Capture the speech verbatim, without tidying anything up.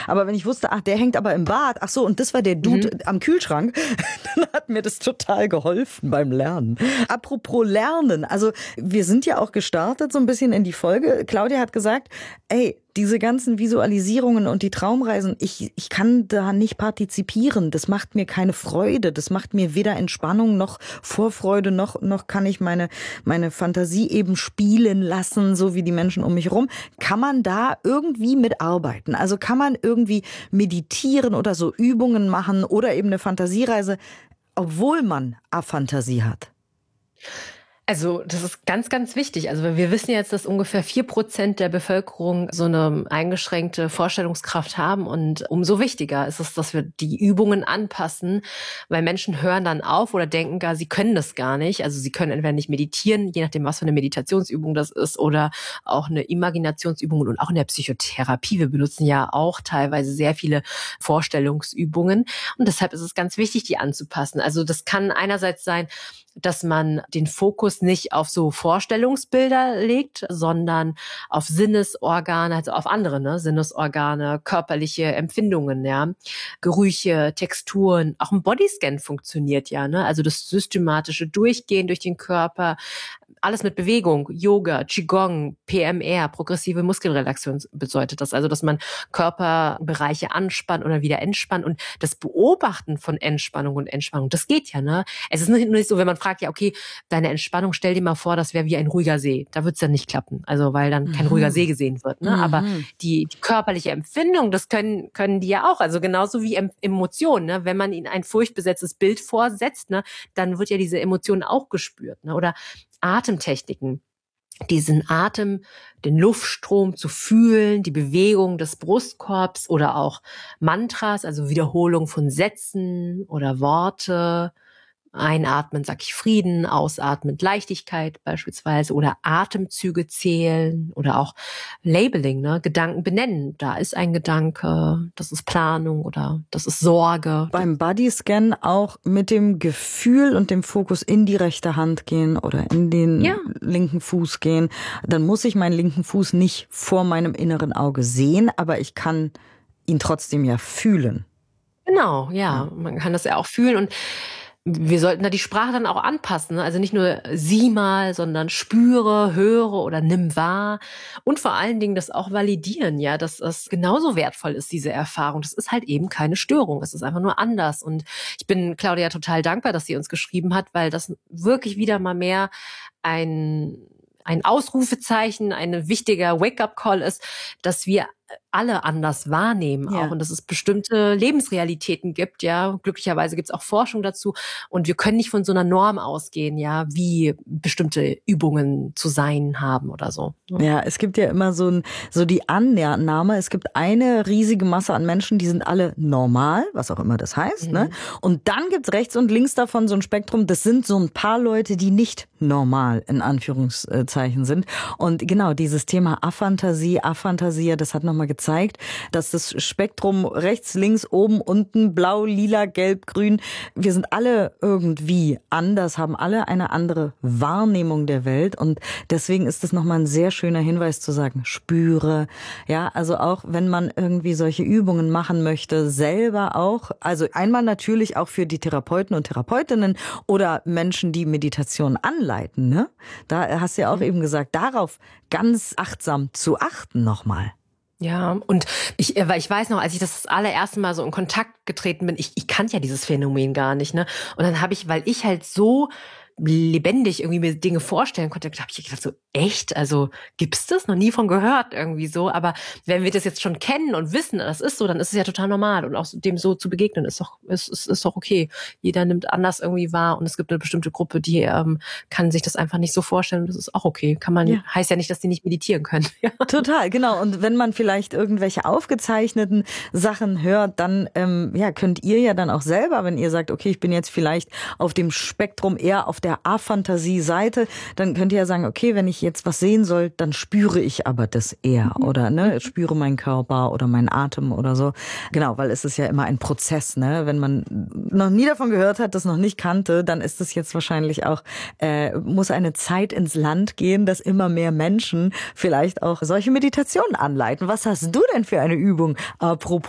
Aber wenn ich wusste, ach, der hängt aber im Bad, ach so, und das war der Dude mhm. am Kühlschrank, dann hat mir das total geholfen beim Lernen. Apropos Lernen, also wir sind ja auch gestartet so ein bisschen in die Folge. Claudia hat gesagt, ey, diese ganzen Visualisierungen und die Traumreisen, ich, ich kann da nicht partizipieren. Das macht mir keine Freude. Das macht mir weder Entspannung noch Vorfreude, noch, noch kann ich meine, meine Fantasie eben spielen lassen, so wie die Menschen um mich herum. Kann man da irgendwie mitarbeiten? Also kann man irgendwie meditieren oder so Übungen machen oder eben eine Fantasiereise, obwohl man Aphantasie hat? Also das ist ganz, ganz wichtig. Also wir wissen jetzt, dass ungefähr vier Prozent der Bevölkerung so eine eingeschränkte Vorstellungskraft haben. Und umso wichtiger ist es, dass wir die Übungen anpassen, weil Menschen hören dann auf oder denken gar, sie können das gar nicht. Also sie können entweder nicht meditieren, je nachdem, was für eine Meditationsübung das ist, oder auch eine Imaginationsübung. Und auch in der Psychotherapie, wir benutzen ja auch teilweise sehr viele Vorstellungsübungen. Und deshalb ist es ganz wichtig, die anzupassen. Also das kann einerseits sein, dass man den Fokus nicht auf so Vorstellungsbilder legt, sondern auf Sinnesorgane, also auf andere, ne, Sinnesorgane, körperliche Empfindungen, ja, Gerüche, Texturen. Auch ein Bodyscan funktioniert ja, ne, also das systematische Durchgehen durch den Körper, alles mit Bewegung, Yoga, Qigong, P M R, progressive Muskelrelaxation bedeutet das. Also, dass man Körperbereiche anspannt oder wieder entspannt. Und das Beobachten von Entspannung und Entspannung, das geht ja, ne? Es ist nicht nur so, wenn man fragt, ja, okay, deine Entspannung, stell dir mal vor, das wäre wie ein ruhiger See. Da wird's dann nicht klappen. Also, weil dann kein mhm. ruhiger See gesehen wird, ne? Mhm. Aber die, die körperliche Empfindung, das können, können die ja auch. Also, genauso wie em- Emotionen, ne? Wenn man ihnen ein furchtbesetztes Bild vorsetzt, ne? Dann wird ja diese Emotion auch gespürt, ne? Oder Atemtechniken, diesen Atem, den Luftstrom zu fühlen, die Bewegung des Brustkorbs oder auch Mantras, also Wiederholung von Sätzen oder Worte. Einatmen sag ich Frieden, ausatmen Leichtigkeit beispielsweise oder Atemzüge zählen oder auch Labeling, ne, Gedanken benennen. Da ist ein Gedanke, das ist Planung oder das ist Sorge. Beim Bodyscan auch mit dem Gefühl und dem Fokus in die rechte Hand gehen oder in den ja. linken Fuß gehen. Dann muss ich meinen linken Fuß nicht vor meinem inneren Auge sehen, aber ich kann ihn trotzdem ja fühlen. Genau, ja, man kann das ja auch fühlen und wir sollten da die Sprache dann auch anpassen. Also nicht nur sieh mal, sondern spüre, höre oder nimm wahr. Und vor allen Dingen das auch validieren, ja, dass es genauso wertvoll ist, diese Erfahrung. Das ist halt eben keine Störung. Es ist einfach nur anders. Und ich bin Claudia total dankbar, dass sie uns geschrieben hat, weil das wirklich wieder mal mehr ein, ein Ausrufezeichen, ein wichtiger Wake-up-Call ist, dass wir alle anders wahrnehmen ja. auch und dass es bestimmte Lebensrealitäten gibt, ja. Glücklicherweise gibt es auch Forschung dazu und wir können nicht von so einer Norm ausgehen, ja, wie bestimmte Übungen zu sein haben oder so. Ja, es gibt ja immer so ein, so die Annahme, es gibt eine riesige Masse an Menschen, die sind alle normal, was auch immer das heißt, mhm. ne? Und dann gibt's rechts und links davon so ein Spektrum, das sind so ein paar Leute, die nicht normal in Anführungszeichen sind. Und genau, dieses Thema Aphantasie, Aphantasia, das hat nochmal gezeigt, dass das Spektrum rechts, links, oben, unten, blau, lila, gelb, grün, wir sind alle irgendwie anders, haben alle eine andere Wahrnehmung der Welt und deswegen ist es nochmal ein sehr schöner Hinweis zu sagen, spüre, ja, also auch wenn man irgendwie solche Übungen machen möchte, selber auch, also einmal natürlich auch für die Therapeuten und Therapeutinnen oder Menschen, die Meditation anleiten, ne? Da hast du ja auch mhm. eben gesagt, darauf ganz achtsam zu achten nochmal. Ja, und ich, weil ich weiß noch, als ich das, das allererste Mal so in Kontakt getreten bin, ich, ich kannte ja dieses Phänomen gar nicht, ne? Und dann habe ich, weil ich halt so lebendig irgendwie mir Dinge vorstellen konnte, habe ich gedacht, so echt, also gibt's das? Noch nie von gehört irgendwie so, aber wenn wir das jetzt schon kennen und wissen, das ist so, dann ist es ja total normal und auch dem so zu begegnen ist doch ist, ist, ist doch okay. Jeder nimmt anders irgendwie wahr und es gibt eine bestimmte Gruppe, die ähm, kann sich das einfach nicht so vorstellen und das ist auch okay. Kann man, ja. heißt ja nicht, dass die nicht meditieren können. Total, genau. Und wenn man vielleicht irgendwelche aufgezeichneten Sachen hört, dann ähm, ja könnt ihr ja dann auch selber, wenn ihr sagt, okay, ich bin jetzt vielleicht auf dem Spektrum eher auf der Aphantasie-Seite, dann könnt ihr ja sagen, okay, wenn ich jetzt was sehen soll, dann spüre ich aber das eher oder ne, spüre meinen Körper oder meinen Atem oder so. Genau, weil es ist ja immer ein Prozess, ne? Wenn man noch nie davon gehört hat, das noch nicht kannte, dann ist es jetzt wahrscheinlich auch, äh, muss eine Zeit ins Land gehen, dass immer mehr Menschen vielleicht auch solche Meditationen anleiten. Was hast du denn für eine Übung, apropos